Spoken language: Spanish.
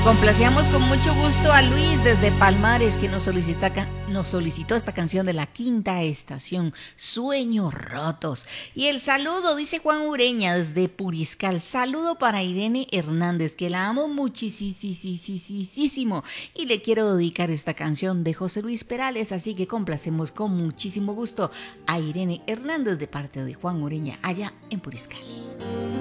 Complacíamos con mucho gusto a Luis desde Palmares, que nos solicitó esta canción de La Quinta Estación, Sueños Rotos. Y el saludo, dice Juan Ureña desde Puriscal, saludo para Irene Hernández, que la amo muchísimo y le quiero dedicar esta canción de José Luis Perales, así que complacemos con muchísimo gusto a Irene Hernández de parte de Juan Ureña allá en Puriscal.